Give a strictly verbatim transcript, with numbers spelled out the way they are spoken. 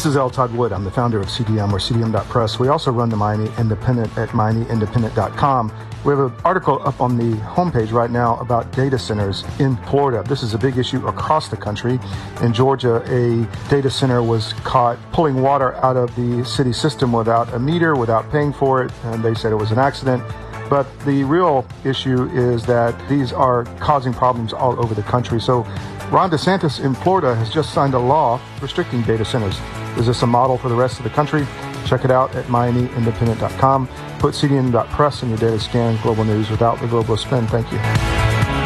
This is L. Todd Wood. I'm the founder of C D M, or C D M dot press. We also run the Miami Independent at Miami Independent dot com. We have an article up on the homepage right now about data centers in Florida. This is a big issue across the country. In Georgia, a data center was caught pulling water out of the city system without a meter, without paying for it, and they said it was an accident. But the real issue is that these are causing problems all over the country. So Ron DeSantis in Florida has just signed a law restricting data centers. Is this a model for the rest of the country? Check it out at Miami Independent dot com. Put C D M dot press in your daily scan, global news without the globalist spin. Thank you.